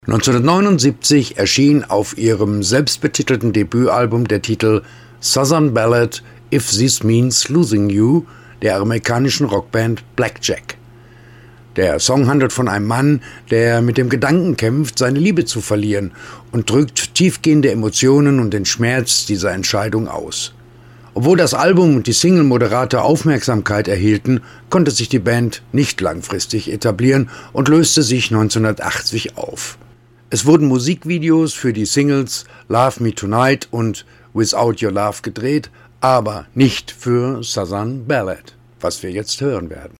1979 erschien auf ihrem selbstbetitelten Debütalbum der Titel Southern Ballad If This Means Losing You der amerikanischen Rockband Blackjack. Der Song handelt von einem Mann, der mit dem Gedanken kämpft, seine Liebe zu verlieren und drückt tiefgehende Emotionen und den Schmerz dieser Entscheidung aus. Obwohl das Album und die Single moderate Aufmerksamkeit erhielten, konnte sich die Band nicht langfristig etablieren und löste sich 1980 auf. Es wurden Musikvideos für die Singles Love Me Tonight und Without Your Love gedreht, aber nicht für Southern Ballad, was wir jetzt hören werden.